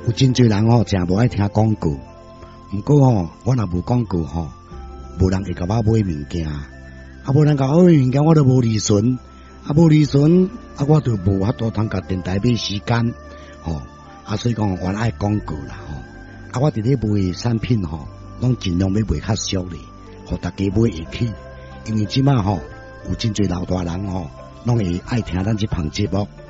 有真侪人吼，真无爱听广告。毋过吼，我若无广告吼，无人会甲我买物件。无人甲我买物件，我都无利润。无利润，我就无法度通甲电台买时间。吼，所以讲我爱广告啦。吼，我伫咧卖产品吼，拢尽量要卖较俗咧，互大家买会起。因为即马吼，有真侪老大人吼，拢会爱听咱这项节目。